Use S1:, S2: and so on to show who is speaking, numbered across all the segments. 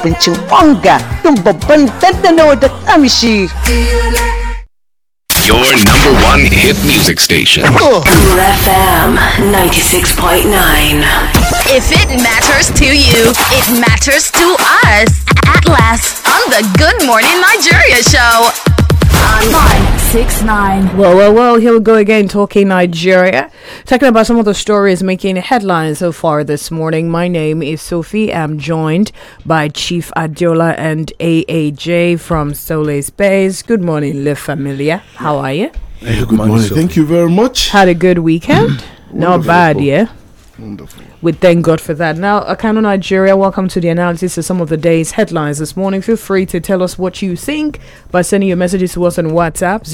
S1: abinci wanga don babban dandano da kamshi.
S2: Your number one hit music station.
S3: Cool FM 96.9.
S4: If it matters to you, it matters to us. Atlas on the Good Morning Nigeria show.
S3: 969.
S5: Well, here we go again, talking Nigeria. Talking about some of the stories making headlines so far this morning. My name is Sophie. I'm joined by Chief Adiola and AAJ from Soleil Space. Good morning, Le Familia. How are you?
S6: Hey, good morning. Thank you very much.
S5: Had a good weekend? Not bad, yeah?
S6: Wonderful.
S5: We thank God for that. Now, Akano Nigeria, welcome to the analysis of some of the day's headlines this morning. Feel free to tell us what you think by sending your messages to us on WhatsApp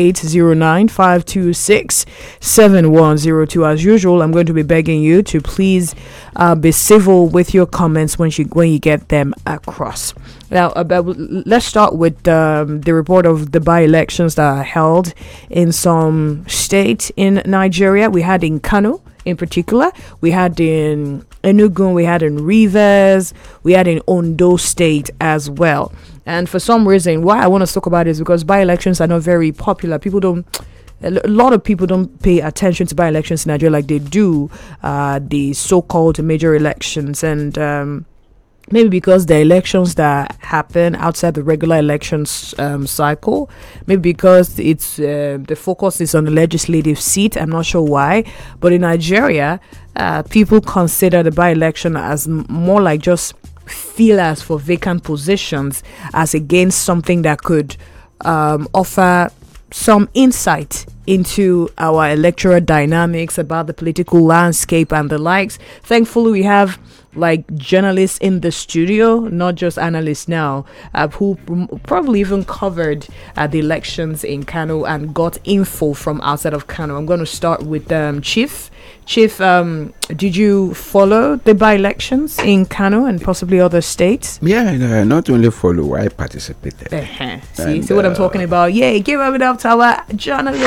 S5: 0809-526-7102. As usual, I'm going to be begging you to please be civil with your comments when you get them across. Now, let's start with the report of the by-elections that are held in some states in Nigeria. We had in Kano, in particular, we had in Enugu, we had in Rivers, we had in Ondo State as well. And for some reason, why I want to talk about it is because by-elections are not very popular. A lot of people don't pay attention to by-elections in Nigeria like they do the so-called major elections. And maybe because the elections that happen outside the regular elections cycle, maybe because it's the focus is on the legislative seat. I'm not sure why, but in Nigeria, people consider the by-election as more like just feelers for vacant positions, as against something that could offer some insight into our electoral dynamics, about the political landscape and the likes. Thankfully, we have journalists in the studio, not just analysts now, who probably even covered the elections in Kano and got info from outside of Kano. I'm going to start with Chief. Chief, did you follow the by-elections in Kano and possibly other states?
S7: Yeah, not only follow, I participated.
S5: See what I'm talking about? Yay, give it up to our journalists.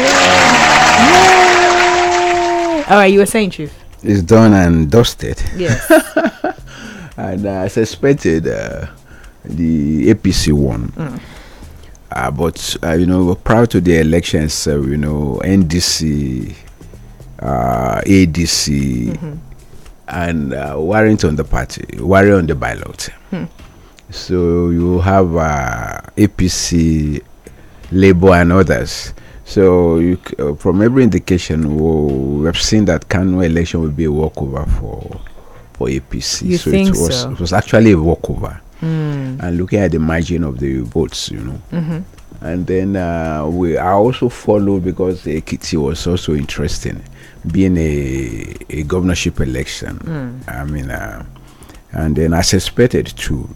S5: Yay! All right, you were saying, Chief?
S7: It's done and dusted.
S5: Yes.
S7: And I suspected the APC won. But, prior to the elections, NDC, ADC, and weren't on the party, were on the ballot. So you have APC, Labour, and others. So from every indication, we have seen that Kano election will be a walkover for APC.
S5: You
S7: so
S5: think
S7: it was actually a walkover. And looking at the margin of the votes, And then I also followed because Ekiti was also interesting, being a governorship election. And then I suspected too,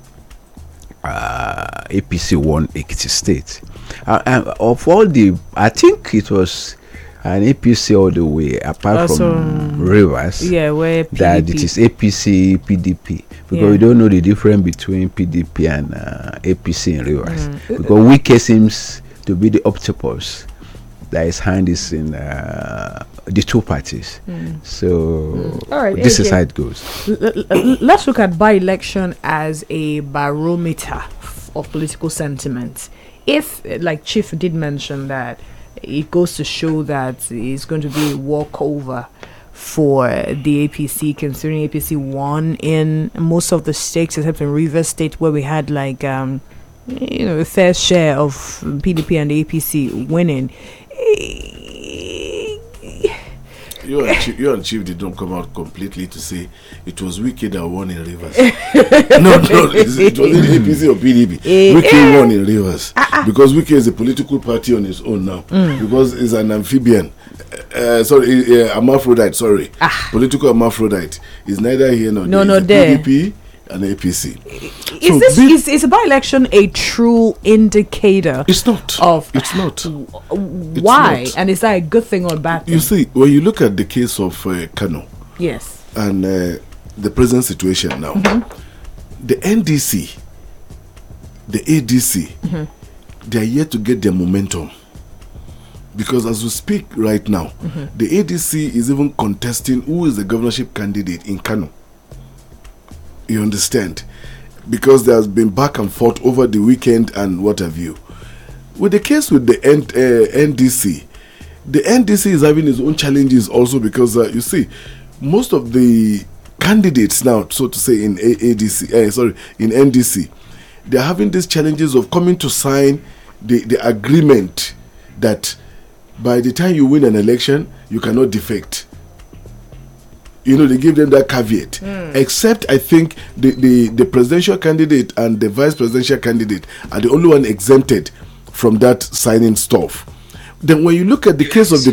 S7: APC won Ekiti State. Of all I think it was an APC all the way, apart from Rivers.
S5: Yeah, where PDP.
S7: That it is APC, PDP. Because we don't know the difference between PDP and APC in Rivers. Because Wike seems to be the octopus that his hand is in the two parties. So this is how it goes.
S5: Let's look at by-election as a barometer of political sentiment. If, like Chief did mention, that it goes to show that it's going to be a walkover for the APC, considering APC won in most of the states except in Rivers State, where we had a fair share of PDP and the APC winning.
S6: You and Chief did not come out completely to say it was Wike that won in Rivers. No, it wasn't APC or PDP. Wike won in Rivers because Wike is a political party on its own now, because it's an amphibian. Hermaphrodite. Political hermaphrodite. Is neither here nor there. PDP and APC.
S5: Is a by-election a true indicator?
S6: It's not. It's not.
S5: Why? It's not. And is that a good thing or a bad thing?
S6: You see, when you look at the case of Kano,
S5: yes,
S6: and the present situation now, the NDC, the ADC, they are yet to get their momentum. Because as we speak right now, the ADC is even contesting who is the governorship candidate in Kano. You understand? because there has been back and forth over the weekend and what have you. With the case with the NDC, the NDC is having its own challenges also because you see, most of the candidates now, so to say, in in NDC, they're having these challenges of coming to sign the agreement that by the time you win an election, you cannot defect. You know, they give them that caveat. Except, I think, the presidential candidate and the vice presidential candidate are the only one exempted from that signing stuff. Then when you look at the case of the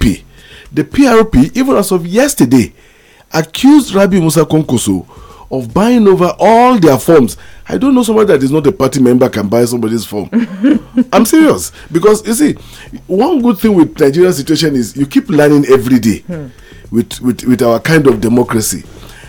S6: PRP, even as of yesterday, accused Rabi Musa Konkoso of buying over all their forms. I don't know somebody that is not a party member can buy somebody's form. I'm serious. Because, you see, one good thing with Nigerian situation is you keep learning every day with our kind of democracy.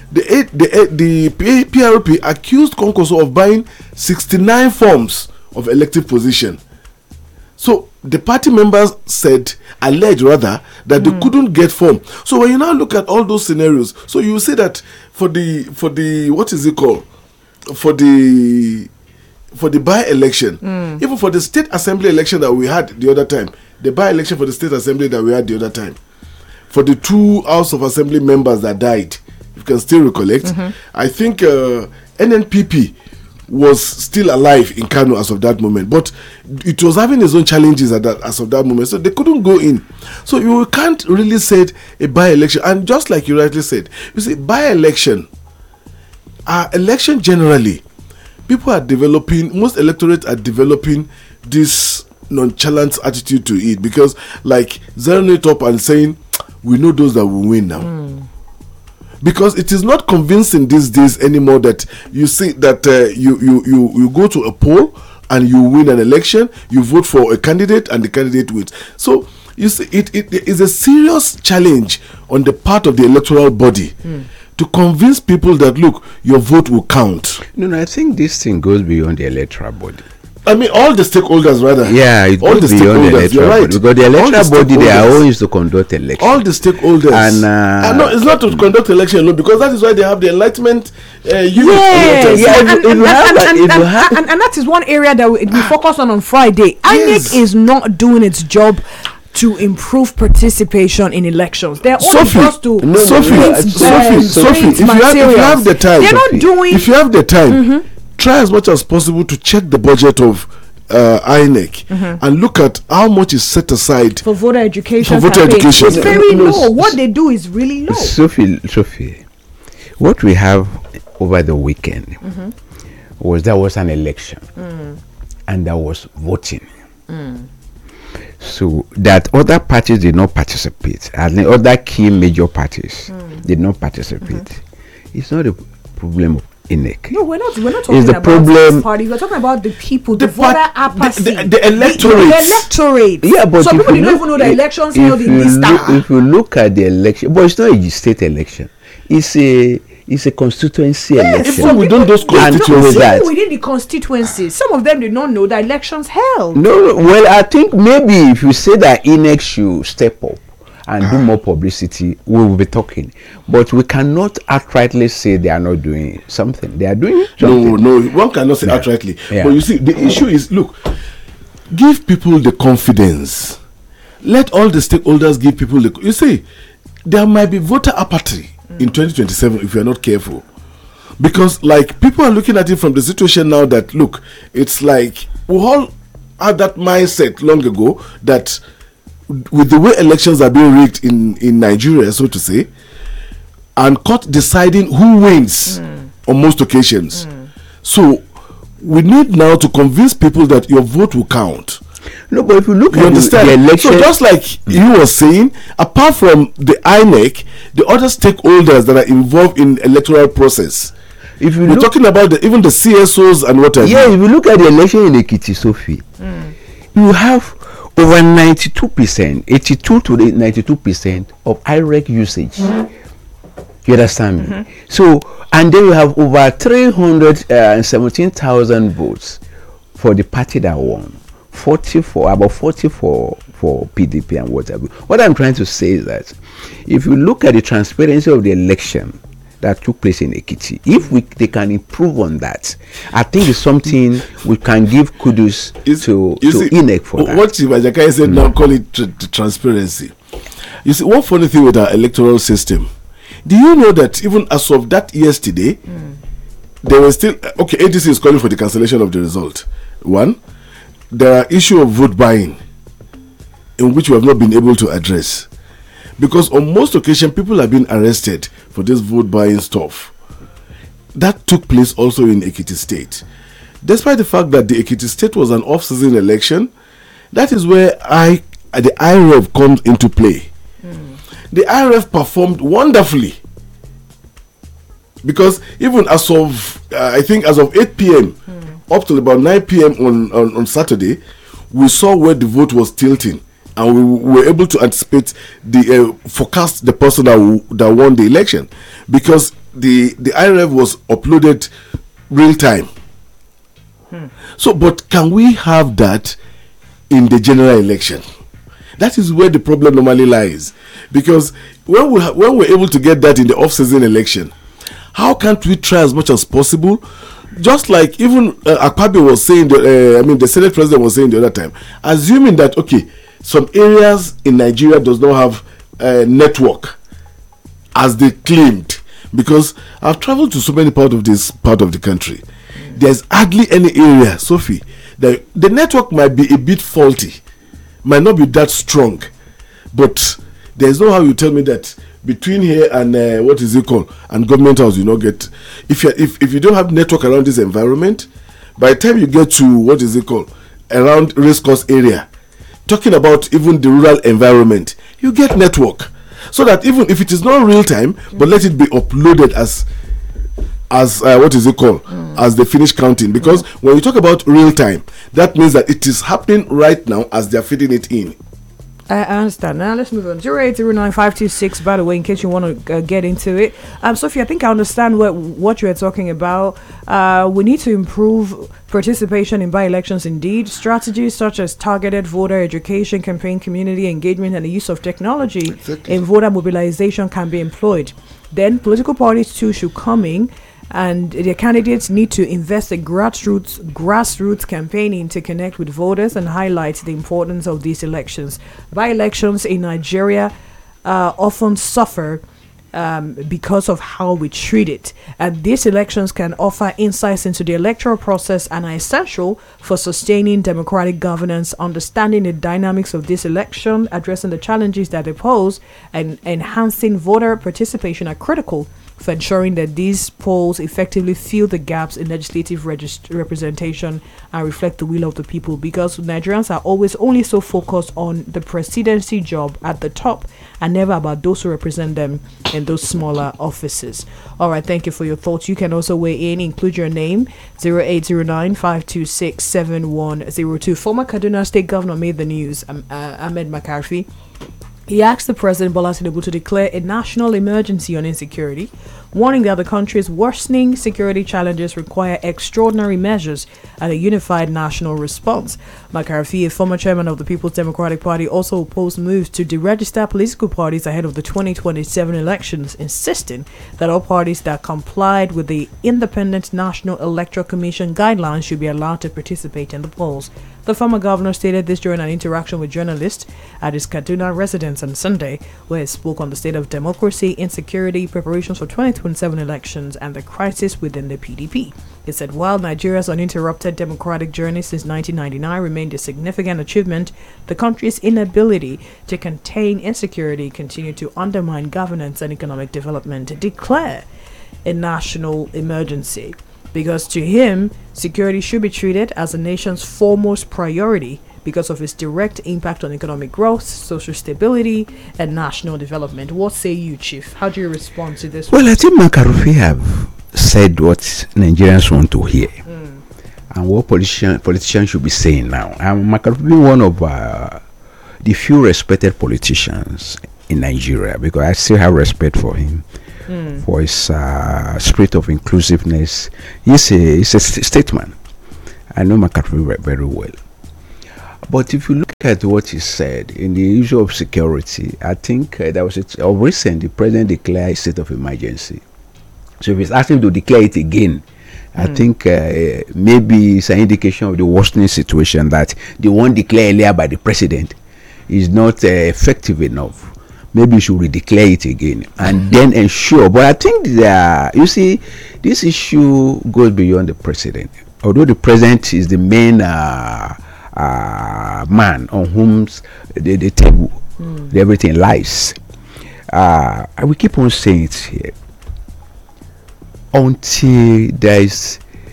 S6: The PRP accused Konkoso of buying 69 forms of elective position. So the party members alleged rather, that they couldn't get form. So when you now look at all those scenarios, so you say that for the what is it called? For the by-election, even for the state assembly election that we had the other time, the by-election for the state assembly that we had the other time, for the 2 House of Assembly members that died, if you can still recollect, I think NNPP was still alive in Kano as of that moment, but it was having its own challenges as of that moment, so they couldn't go in. So you can't really say a by-election, and just like you rightly said, you see, by-election, election generally, people are developing, most electorates are developing this nonchalant attitude to it, because like zeroing it up and saying, we know those that will win now. Because it is not convincing these days anymore that you see that you go to a poll and you win an election, you vote for a candidate and the candidate wins. So you see, it is a serious challenge on the part of the electoral body to convince people that, look, your vote will count.
S7: No, I think this thing goes beyond the electoral body.
S6: I mean, all the stakeholders, rather.
S7: Yeah, it
S6: all
S7: goes
S6: the
S7: beyond the
S6: stakeholders. You're
S7: electoral
S6: right.
S7: body. Because the electoral body, they are always to conduct elections.
S6: All the stakeholders.
S7: And
S6: no, it's not to conduct election, no, because that is why they have the enlightenment unit.
S5: And that is one area that we focus on Friday. INEC is not doing its job to improve participation in elections. They're only just to
S6: Sophie, if you have the time,
S5: they're not doing.
S6: If you have the time, try as much as possible to check the budget of INEC and look at how much is set aside
S5: for voter education.
S6: It's
S5: very low. What they do is really low.
S7: Sophie, what we have over the weekend was there was an election and there was voting. So that other parties did not participate, and the other key major parties did not participate. It's not a problem of INEC.
S5: No, we're not talking
S7: the
S5: about
S7: problem,
S5: parties. We're talking about the people, the voter apathy,
S6: the electorate.
S5: The electorate.
S7: Yeah, but
S5: some people don't even know the elections held in this town.
S7: If you look at the election, but it's not a state election. It's a constituency election.
S6: Even within those constituencies,
S5: within the constituencies, some of them did not know that elections held.
S7: No, well, I think maybe if you say that INEC should step up and do more publicity, we will be talking. But we cannot outrightly say they are not doing something. They are doing something.
S6: No, one cannot say outrightly.
S7: Yeah.
S6: But you see, the issue is, look, give people the confidence. Let all the stakeholders give people the. You see, there might be voter apathy in 2027 if we are not careful, because like people are looking at it from the situation now that, look, it's like we all had that mindset long ago that with the way elections are being rigged in Nigeria, so to say, and court deciding who wins on most occasions. So we need now to convince people that your vote will count.
S7: No, but if you look at
S6: the
S7: election,
S6: so just like you were saying, apart from the INEC, the other stakeholders that are involved in electoral process, if we're talking about even the CSOs and whatever.
S7: Yeah, if you look at the election in Ekiti, Sophie, you have over 92%, 82 to 92% of IREC usage. You understand me? So, and then you have over 317,000 votes for the party that won. About 44 for PDP and whatever. What I'm trying to say is that if you look at the transparency of the election that took place in Ekiti. If they can improve on that, I think it's something we can give kudos to INEC for that.
S6: What Ibajakai said now, call it transparency. You see, one funny thing with our electoral system, do you know that even as of that yesterday, there were still, ADC is calling for the cancellation of the result. One, there are issue of vote buying in which we have not been able to address. Because on most occasions, people have been arrested for this vote buying stuff. That took place also in Ekiti State. Despite the fact that the Ekiti State was an off-season election, that is where the IREF comes into play. The IREF performed wonderfully. Because even as of, I think as of 8 p.m. Up to about 9 p.m. on Saturday, we saw where the vote was tilting. And we were able to anticipate forecast the person that won the election, because the IRF was uploaded real time. So, but can we have that in the general election? That is where the problem normally lies, because when we're able to get that in the off-season election, how can't we try as much as possible? Just like even Akpabio was saying, the Senate president was saying the other time, assuming that some areas in Nigeria does not have a network as they claimed, because I've traveled to so many parts of the country. There's hardly any area, Sophie, that the network might be a bit faulty, might not be that strong, but there's no how you tell me that between here and and Government House, you not get, if you don't have network around this environment, by the time you get to around race course area, talking about even the rural environment, you get network, so that even if it is not real time, but let it be uploaded as as they finish counting, because when you talk about real time, that means that it is happening right now as they are feeding it in.
S5: I understand. Now let's move on. 0809526. By the way, in case you want to get into it, Sophie, I think I understand what you are talking about. We need to improve participation in by-elections. Indeed, strategies such as targeted voter education, campaign, community engagement, and the use of technology in voter mobilization can be employed. Then, political parties too should come in, and their candidates need to invest in grassroots campaigning to connect with voters and highlight the importance of these elections. By-elections in Nigeria often suffer because of how we treat it, and these elections can offer insights into the electoral process and are essential for sustaining democratic governance. Understanding the dynamics of this election, addressing the challenges that they pose, and enhancing voter participation are critical for ensuring that these polls effectively fill the gaps in legislative representation and reflect the will of the people, because Nigerians are always only so focused on the presidency job at the top and never about those who represent them in those smaller offices. All right, thank you for your thoughts. You can also weigh in, include your name, 0809-526-7102. Former Kaduna State Governor made the news, Ahmed Makarfi. He asked the President Bola Tinubu to declare a national emergency on insecurity, warning that the country's worsening security challenges require extraordinary measures and a unified national response. Makarfi, a former chairman of the People's Democratic Party, also opposed moves to deregister political parties ahead of the 2027 elections, insisting that all parties that complied with the Independent National Electoral Commission guidelines should be allowed to participate in the polls. The former governor stated this during an interaction with journalists at his Kaduna residence on Sunday, where he spoke on the state of democracy, insecurity, preparations for 2027 elections, and the crisis within the PDP. He said while Nigeria's uninterrupted democratic journey since 1999 remained a significant achievement, the country's inability to contain insecurity continued to undermine governance and economic development. Declare a national emergency, because to him, security should be treated as the nation's foremost priority because of its direct impact on economic growth, social stability, and national development. What say you, Chief? How do you respond to this?
S7: Well, I think Makarfi have said what Nigerians want to hear, and what politicians should be saying now. Makarfi being one of the few respected politicians in Nigeria, because I still have respect for him. For his spirit of inclusiveness. He's a statesman. I know Makarfi very well. But if you look at what he said in the issue of security, I think that was of recent, the president declared a state of emergency. So if he's asking to declare it again, I think maybe it's an indication of the worsening situation that the one declared earlier by the president is not effective enough. Maybe you should redeclare it again and then ensure. But I think you see, this issue goes beyond the president. Although the president is the main man on whom the table, everything lies. I will keep on saying it here. Until there is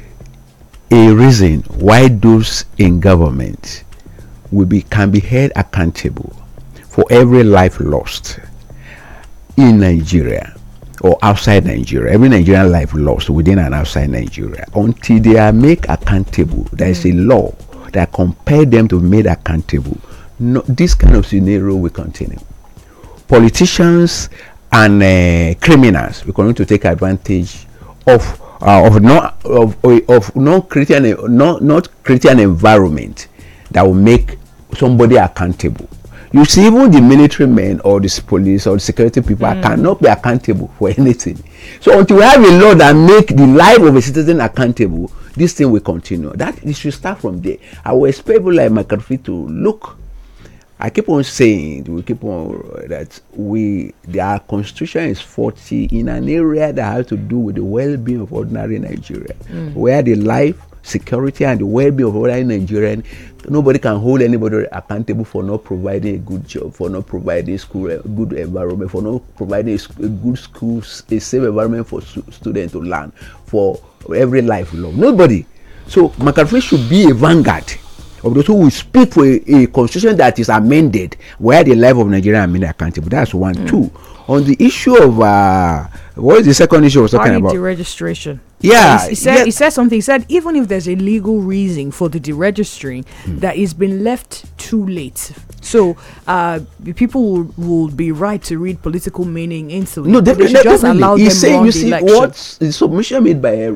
S7: a reason why those in government can be held accountable for every life lost in Nigeria or outside Nigeria, every Nigerian life lost within and outside Nigeria, until they are made accountable, there is a law that compels them to be made accountable. No, this kind of scenario will continue. Politicians and criminals will continue to take advantage of not creating an environment that will make somebody accountable. You see, even the military men or the police or the security people cannot be accountable for anything. So until we have a law that make the life of a citizen accountable, this thing will continue. That it should start from there. I will expect people like McCarthy to look. I keep on saying, that our constitution is faulty in an area that has to do with the well-being of ordinary Nigeria, where the life, security, and the well-being of ordinary Nigerian, nobody can hold anybody accountable for not providing a good job, for not providing a good environment, for not providing a good school, a safe environment for students to learn, for every life long. Nobody. So McCarthy should be a vanguard of those who will speak for a constitution that is amended, where the life of Nigeria are made accountable. That's one. Two, on the issue of what is the second issue I was talking about?
S5: Deregistration.
S7: Yeah,
S5: he said something. He said even if there's a legal reason for the deregistering, that it's been left too late. So people will be right to read political meaning into it.
S7: No,
S5: they should just allow them
S7: saying,
S5: run
S7: you
S5: the
S7: see,
S5: election.
S7: what the submission made by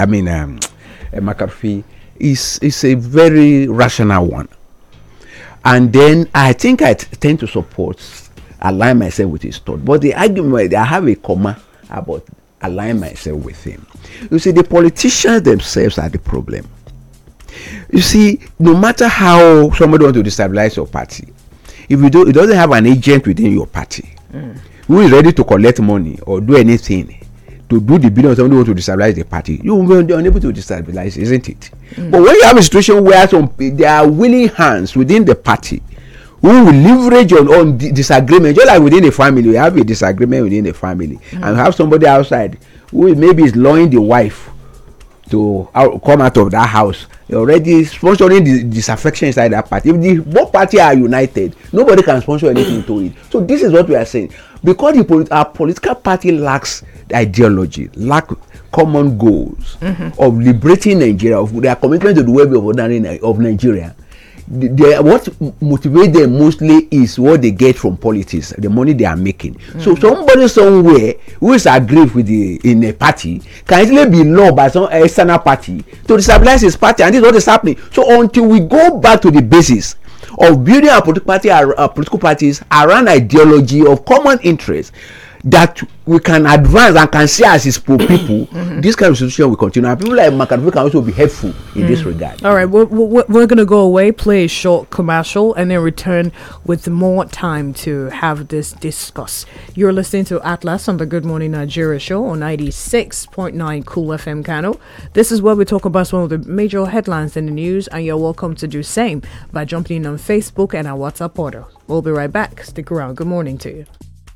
S7: McCarthy is a very rational one, and then I think I tend to align myself with his thought. But the argument, I have a comma about align myself with him. You see, the politicians themselves are the problem. You see, no matter how somebody wants to destabilize your party, if it doesn't have an agent within your party who is ready to collect money or do anything to do the bidding of somebody who wants to destabilize the party, you will be unable to destabilize, isn't it? But when you have a situation where there are willing hands within the party who will leverage on disagreement, just like within a family, you have a disagreement within a family, and have somebody outside who maybe is luring the wife to come out of that house, you're already sponsoring the disaffection inside that party. If both parties are united, nobody can sponsor anything to it. So this is what we are saying. Because our political party lacks ideology, lack common goals of liberating Nigeria, of their commitment to the well-being of Nigeria. What motivates them mostly is what they get from politics, the money they are making. So somebody somewhere who is aggrieved with in a party can easily be known by some external party to destabilize his party, and this is what is happening. So until we go back to the basis of building our political parties around ideology of common interest that we can advance and can see as his people, this kind of situation will continue. And people like McCarthy can also be helpful in this regard.
S5: All right, we're going to go away, play a short commercial, and then return with more time to have this discuss. You're listening to Atlas on the Good Morning Nigeria show on 96.9 Cool FM Kano. This is where we talk about some of the major headlines in the news, and you're welcome to do same by jumping in on Facebook and our WhatsApp portal. We'll be right back. Stick around. Good morning to you.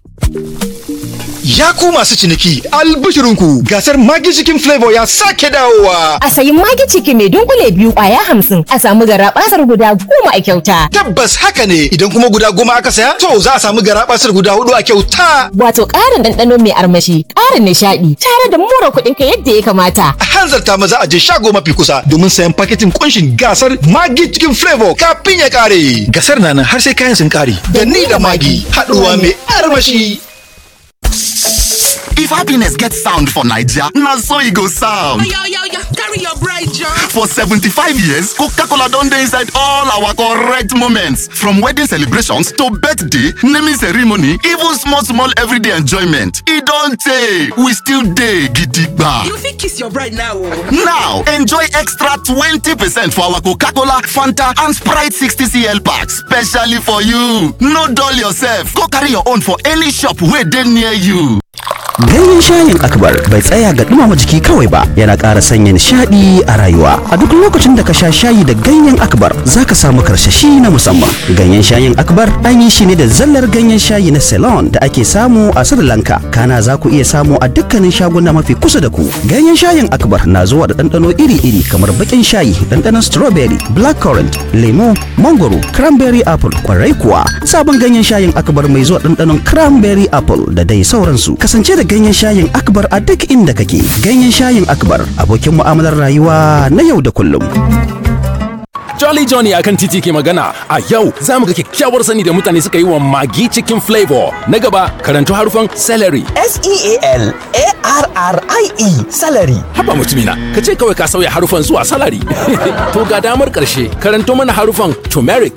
S8: Ya ku masu ciniki, albishirinku gasar Maggi Chicken Flavor ya sake dawowa.
S9: A sayi Maggi Chicken mai dunkule 2 kwaya 50 a samu garabasar guda 10 a kyauta.
S8: Tabbas haka ne, idan kuma guda 10 aka saya, to za a samu garabasar guda 4 a kyauta.
S9: Wato ƙarin ɗanɗano mai armashi, ƙarin nishaɗi, tare da more kuɗin ka yadda ya kamata.
S8: A hanzarta maza a je shago mafi kusa domin sayan paketin kunshin gasar Maggi Chicken Flavor kafin ya ƙare. Gasar na nan har sai kayan sun ƙare. Da ni da Maggi, haɗuwa mai armashi.
S10: If happiness gets sound for Naija, na so e go sound.
S11: Yo, carry your bride, John.
S10: For 75 years, Coca-Cola don dey inside all our correct moments. From wedding celebrations to birthday, naming ceremony, even small everyday enjoyment. E don tey, we still dey gidigba.
S11: You fit kiss your bride now.
S10: Now, enjoy extra 20% for our Coca-Cola, Fanta and Sprite 60cl packs, specially for you. No dull yourself. Go carry your own for any shop wey dey near you.
S12: Ganyen shayin akbar bai tsaya ga dumama jiki kawai ba, yana ƙara sanya nishaɗi a rayuwa. A duk lokacin da ka sha shayi da ganyen akbar, zaka samu karsashi na musamman. Ganyen shayin akbar an yi shi ne da zallar ganyen shayi na Ceylon da ake samu a Sri Lanka. Kana za ku iya samu a dukkanin shaguna mafi kusa da ku. Ganyen shayin akbar na zuwa da ɗanɗano iri-iri kamar baƙin shayi, ɗanɗanon strawberry, blackcurrant, lemo, mangoro, cranberry apple, kwarai kuwa. Sabon ganyen shayin akbar mai zuwa ɗanɗanon cranberry apple da dai sauransu. Kasance da ganyen shayin akbar a duk inda kake. Ganyen shayin akbar abokin mu'amalar rayuwa na yau da kullum.
S13: Jolly Johnny akan titi ke magana. A yau za mu ga kyakkyawar sani da mutane suka yi wa Maggi Chicken Flavor. Na gaba karanto harufan celery.
S14: S-E-A-L-A-R-R-I-E celery.
S13: Haba mutumina, ka ce kawai ka sauya harufan zuwa salary. To ga damar karshe, karanto mana harufan turmeric.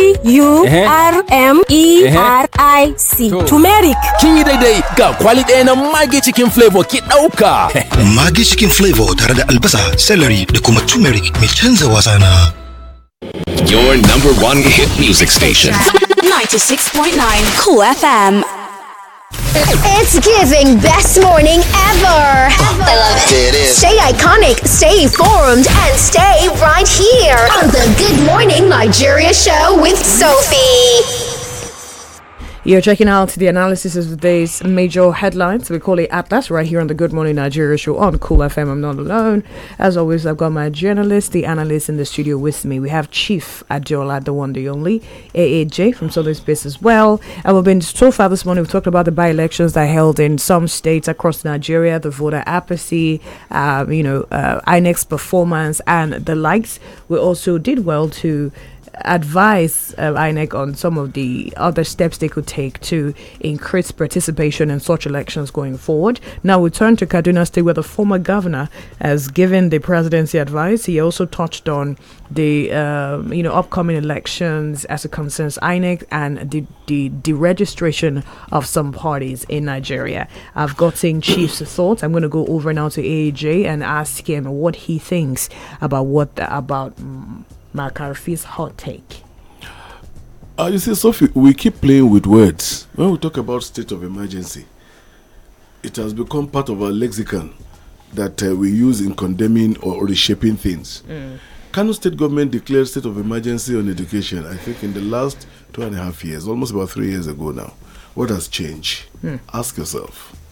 S15: T-U-R-M-E-R-I-C. Turmeric.
S13: Kin yi daidai, ga kwali ɗaya na Maggi Chicken Flavor ki ɗauka.
S8: Maggi Chicken Flavor tare da albasa, celery da kuma turmeric mai canza wasa na.
S2: Your number one hit music station.
S16: 96.9 Cool FM. It's giving best morning ever. I love it.
S10: It is.
S16: Stay iconic, stay informed, and stay right here on the Good Morning Nigeria show with Sophie.
S5: You're checking out the analysis of the day's major headlines. We call it Atlas right here on the Good Morning Nigeria show on Cool FM. I'm not alone. As always, I've got my journalist, the analyst in the studio with me. We have Chief Adjola, the one, the only, AAJ from Southern Space as well. And we've been so far this morning, we've talked about the by-elections that held in some states across Nigeria, the voter apathy, INEC's performance and the likes. We also did well to advise INEC on some of the other steps they could take to increase participation in such elections going forward. Now we turn to Kaduna State, where the former governor has given the presidency advice. He also touched on the upcoming elections as it concerns INEC and the deregistration of some parties in Nigeria. I've gotten Chief's thoughts. I'm going to go over now to AJ and ask him what he thinks about McCarthy's hot take.
S6: You see, Sophie, we keep playing with words. When we talk about state of emergency, it has become part of our lexicon that we use in condemning or reshaping things. Kano State government declared state of emergency on education, I think, in the last 2.5 years, almost about 3 years ago now. What has changed? Ask yourself.